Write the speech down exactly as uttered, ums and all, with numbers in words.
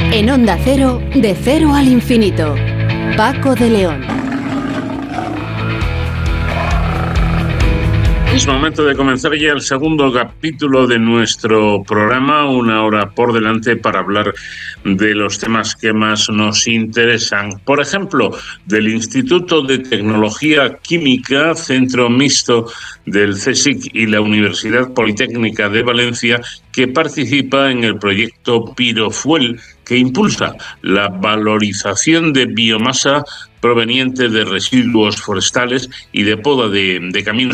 En Onda Cero, de cero al infinito. Paco de León. Es momento de comenzar ya el segundo capítulo de nuestro programa, una hora por delante para hablar de los temas que más nos interesan. Por ejemplo, del Instituto de Tecnología Química, centro mixto del CSIC y la Universidad Politécnica de Valencia, que participa en el proyecto Pirofuel, que impulsa la valorización de biomasa proveniente de residuos forestales y de poda de, de caminos